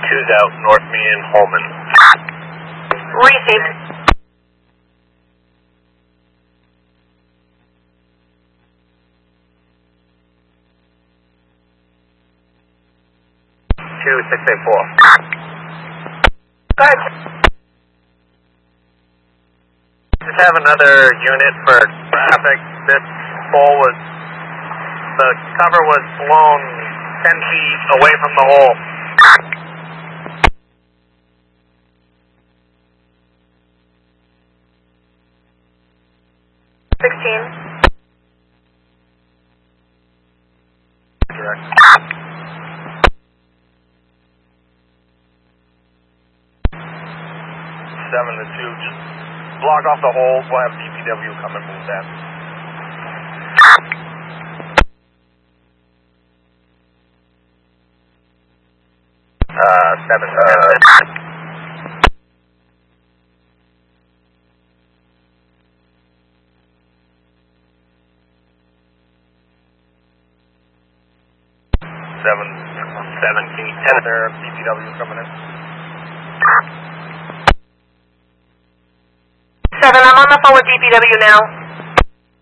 2's out, North Meehan, Holman. Received. Two 684. Good. Just have another unit for traffic. This pole was, the cover was blown 10 feet away from the hole. Direct. 7 to 2, just block off the hole. We'll have DPW come and move that. 7 to 10. Seven, can you 10 there, DPW coming in? 7, I'm on the phone with DPW now.